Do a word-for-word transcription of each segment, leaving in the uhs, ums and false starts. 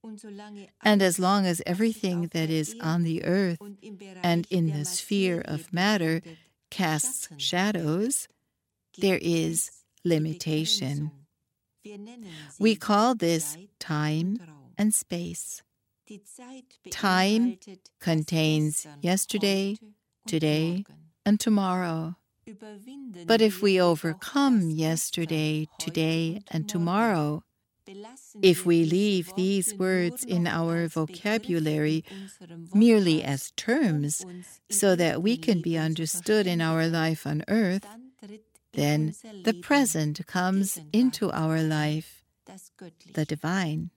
And as long as everything that is on the earth and in the sphere of matter casts shadows, there is limitation. We call this time and space. Time contains yesterday, today, and tomorrow. But if we overcome yesterday, today, and tomorrow, if we leave these words in our vocabulary merely as terms so that we can be understood in our life on earth, then the present comes into our life, the divine.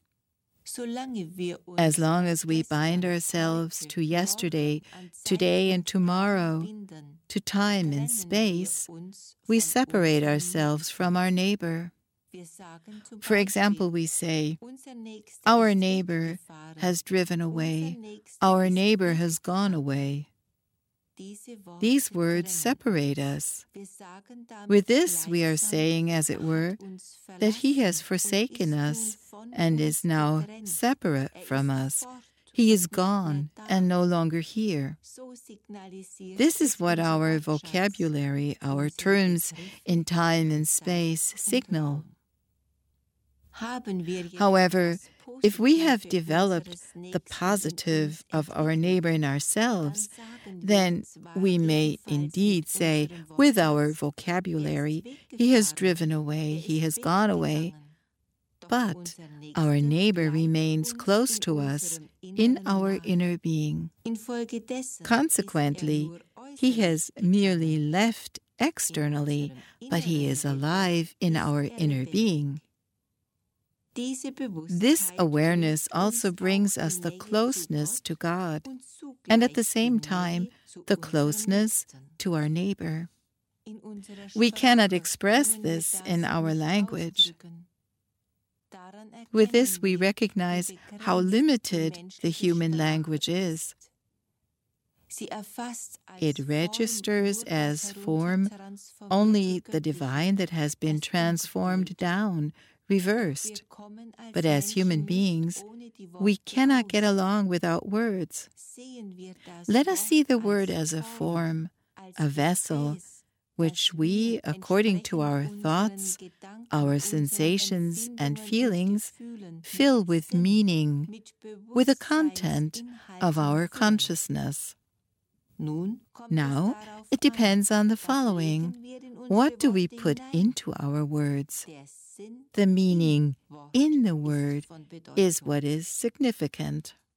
As long as we bind ourselves to yesterday, today, and tomorrow, to time and space, we separate ourselves from our neighbor. For example, we say, our neighbor has driven away, our neighbor has gone away. These words separate us. With this, we are saying, as it were, that he has forsaken us and is now separate from us. He is gone and no longer here. This is what our vocabulary, our terms in time and space signal. However, if we have developed the positive of our neighbor in ourselves, then we may indeed say, with our vocabulary, he has driven away, he has gone away. But our neighbor remains close to us in our inner being. Consequently, he has merely left externally, but he is alive in our inner being. This awareness also brings us the closeness to God, and at the same time, the closeness to our neighbor. We cannot express this in our language. With this, we recognize how limited the human language is. It registers as form only the divine that has been transformed down, reversed. But as human beings, we cannot get along without words. Let us see the word as a form, a vessel, which we, according to our thoughts, our sensations and feelings, fill with meaning, with the content of our consciousness. Now, it depends on the following. What do we put into our words? The meaning in the word is what is significant.